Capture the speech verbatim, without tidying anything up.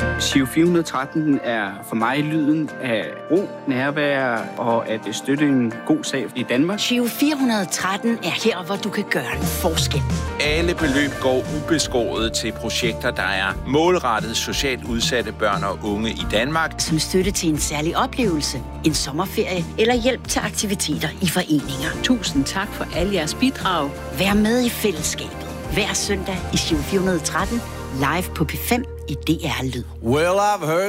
Giro fire hundrede og tretten er for mig lyden af ro, nærvær og at støtte en god sag i Danmark. Giro fire hundrede og tretten er her, hvor du kan gøre en forskel. Alle beløb går ubeskåret til projekter, der er målrettet socialt udsatte børn og unge i Danmark. Som støtte til en særlig oplevelse, en sommerferie eller hjælp til aktiviteter i foreninger. Tusind tak for alle jeres bidrag. Vær med i fællesskabet. Hver søndag i Giro fire hundrede og tretten, live på P fem i D R Lyd. Well, I've heard